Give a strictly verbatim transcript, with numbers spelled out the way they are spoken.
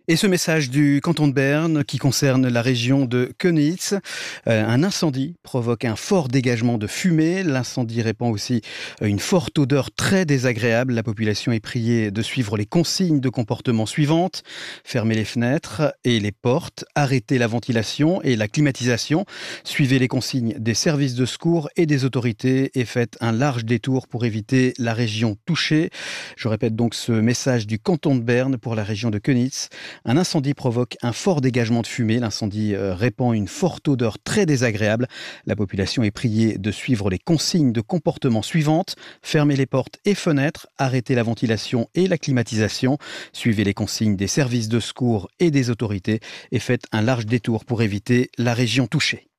Et ce message du canton de Berne qui concerne la région de Köniz, euh, un incendie provoque un fort dégagement de fumée. L'incendie répand aussi euh, une forte odeur très désagréable. La population est priée de suivre les consignes de comportement suivantes: fermer les fenêtres et les portes, arrêter la ventilation et la climatisation, suivez les consignes des services de secours et des autorités et faites un large détour pour éviter la région touchée. Je répète donc ce message du canton de Berne pour la région de Köniz. Un incendie provoque un fort dégagement de fumée. L'incendie euh, répand une forte odeur très désagréable. La population est priée de suivre les consignes de comportement suivantes: fermer les portes et fenêtres, arrêter la ventilation et la climatisation, suivez les consignes des services de secours et des autorités et faites un large détour pour éviter la région touchée.